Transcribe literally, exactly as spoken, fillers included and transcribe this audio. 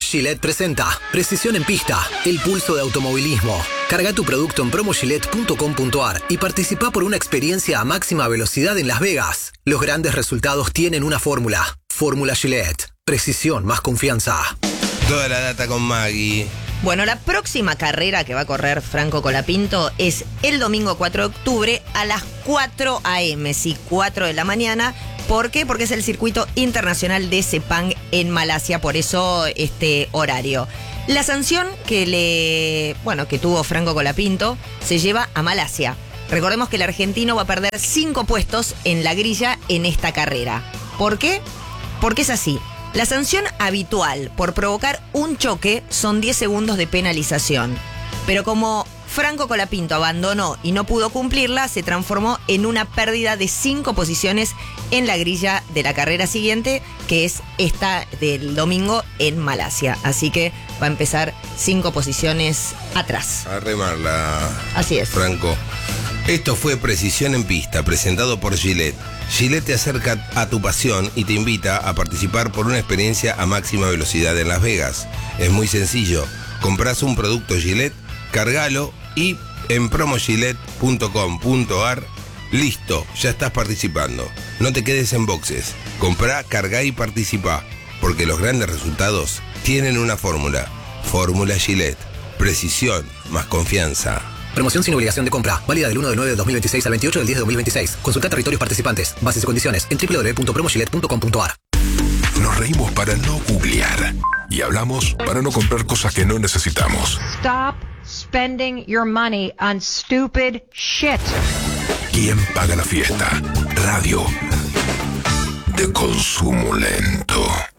Gillette presenta Precisión en Pista, el pulso de automovilismo. Carga tu producto en promo gillette punto com punto a r y participa por una experiencia a máxima velocidad en Las Vegas. Los grandes resultados tienen una fórmula. Fórmula Gillette. Precisión más confianza. Toda la data con Maggie. Bueno, la próxima carrera que va a correr Franco Colapinto es el domingo cuatro de octubre a las cuatro a eme, sí, cuatro de la mañana. ¿Por qué? Porque es el circuito internacional de Sepang en Malasia, por eso este horario. La sanción que le, bueno, que tuvo Franco Colapinto se lleva a Malasia. Recordemos que el argentino va a perder cinco puestos en la grilla en esta carrera. ¿Por qué? Porque es así. La sanción habitual por provocar un choque son diez segundos de penalización. Pero como Franco Colapinto abandonó y no pudo cumplirla, se transformó en una pérdida de cinco posiciones en la grilla de la carrera siguiente, que es esta del domingo en Malasia. Así que va a empezar cinco posiciones atrás. A remarla. Así es. Franco. Esto fue Precisión en Pista, presentado por Gillette. Gillette te acerca a tu pasión y te invita a participar por una experiencia a máxima velocidad en Las Vegas. Es muy sencillo. Comprás un producto Gillette, cargalo y en promo gillette punto com punto a r, listo, ya estás participando. No te quedes en boxes. Comprá, cargá y participá, porque los grandes resultados tienen una fórmula. Fórmula Gillette. Precisión más confianza. Promoción sin obligación de compra. Válida del uno de nueve de dos mil veintiséis al veintiocho del diez de dos mil veintiséis. Consulta territorios participantes. Bases y condiciones en doble u doble u doble u punto promo gillette punto com punto a r. Nos reímos para no googlear. Y hablamos para no comprar cosas que no necesitamos. Stop spending your money on stupid shit. ¿Quién paga la fiesta? Radio de consumo lento.